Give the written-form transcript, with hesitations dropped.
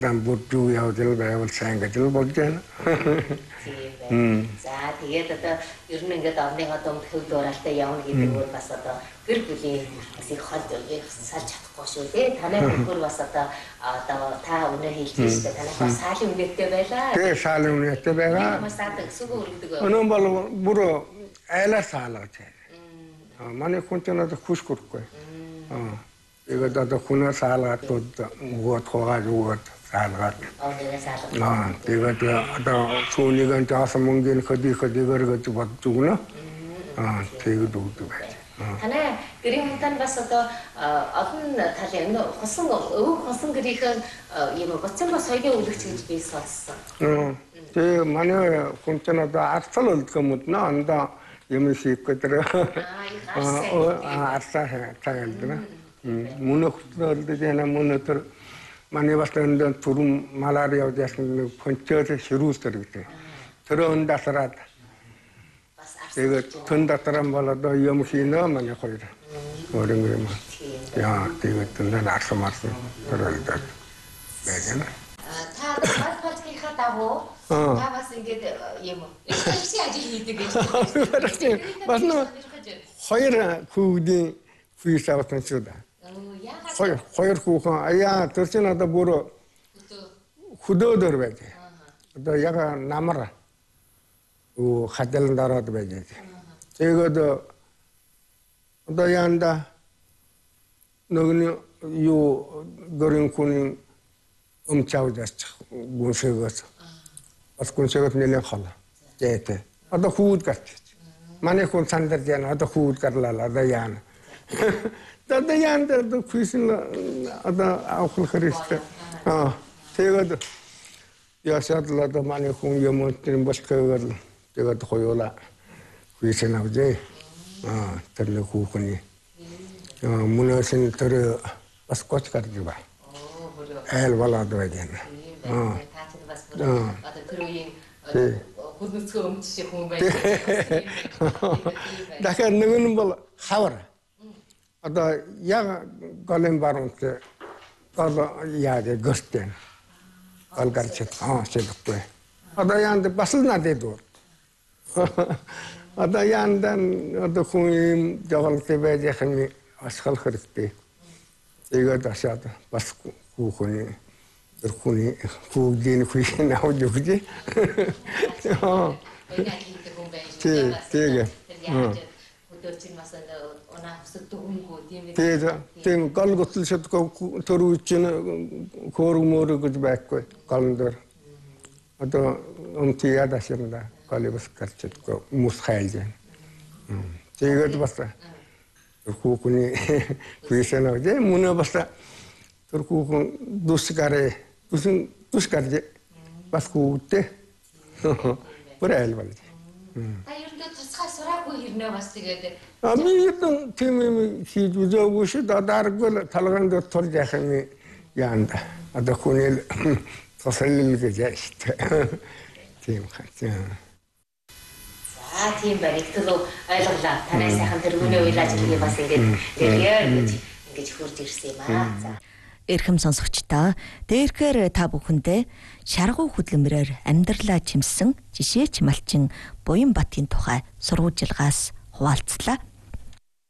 Буржуу явдал байвал сайн гэж л болж байна. За тэгээд одоо ер нь ингээд орныхоо дунд хөв дууралтай явна гэдэг нь бас одоо гэр бүлийн бас их хол салж чадахгүй шүү дээ. Танай хөргөр бас одоо та өнөө хэлж штэ танай бас саалын үнэтэй байлаа. Тэгээ саалын үнэтэй байгаа. Хүмүүс саадаг сүгөө өргөдөг. Өнөө бол бүр айлаар саалгаж байна. Манай хүн ч надад хүш хүрхгүй. Тэгээд одоо хүнээ саалгаад өгөөд хаагаад өгөөд саалгаад. Тэгээд одоо сүүнийгэн таасан мөнгөний хөдийгээр гэж бодож өгнө. Тэгээд өгдөг байх. Танай гэрийн хүнтан бас одоо олон талын хосон гэрийнхэн юм боцсон бас соёлын өвлөгч гэж би сонссон. Тэгээ манай хүнтан одоо арцал үлдэх юм уу анда юм шиг гэдэг. Арцаа цагаалдаг. Мөнөх төлөвлөж мөнөтөр манай бас энэ турм малариа яасан концерт ширүүлдэг гэдэг. Тэр өндасраад тэгээд төн дотроо бол одоо юм хийнэ манай хоёр. Өөрөнгө юм. Яа тэгээд энэ арсамарсан төрөлдөг. Бэлэн. Та подкастынхаа дагуу та бас ингээд юм уу? Чи ажил хийдэг гэж. Бас нөө хоёр хүүхдийн фиш авсан шүү дээ. Хоёр хүүхэн аяа төрчин одоо бүр хөдөөдөр байж. Одоо яг намар хадалан дараад байж. Тэгээд одоо янда нөгөө юу гөрийн хүн өмчаудаас гүншээгээс бас гүншээгээс нэлээд хол. Тэгээд одоо хүүд гарч. Манай хүн сандарч яана одоо хүүд гарлаа одоо яана. Одоо янда күсэн одоо авах хэрэгтэй. Тэгээд ясадлаа одоо манай хүн юм энэ босгоогоо тэгээд хоёулаа күсэн авжээ. Тэр хүүхний мөнөөсөн тэр бас гоч гарч ба. Айл болоод байна. Одоо тэр үеийн хүнцгөө өмчсөн хүн байна. Дахиад нэг нь бол хавар. Одоо яг голын баруунт гол яг гөртөө гол гарч шилдэхгүй. Одоо яанд бас л надад дуу. Одоо яанд одоо хүн жагалт байж хань асхал хэрэгтэй. Тэгээд асаад бас хүүхний хүүгийн хүүгийн авч өгдөө. Тэгээд өдөржин бас онаа хөсөд дүнгүү тийм гол готлшод төрүүчин хөөрмөр гэж байхгүй галдар одоо өмтия дашинда галибас карчэтко мус хайлж. Тэгээд бас хүүхний күсэнэ дэ мөнө бас тэр хүүхэн дусгарэ дусгарж бас хүүтэй бүр айлбал. Та ер нь тусгай сураагүй хэрнээ бас тэгээд би тийм хийж үзээгүй шүү дээ. Даргал талган дээр тулж яах юм яанда. Одоо хүнэл тусалл гэж яаштай. Тийм хаа. За тийм байна. Ихтэл ойлголаа. Танай сайхан тэр үнэ уйлаж ирээ бас ингээд ингэж хурж ирсэн юм аа. За. Эрхэм сонсогчдоо дээрхээр та бүхэндээ шаргуу хөдөлмөрөөр амьдралаа чимсэн жишээч малчин Буянбатын тухай сурвалжилгаас хуваалцлаа.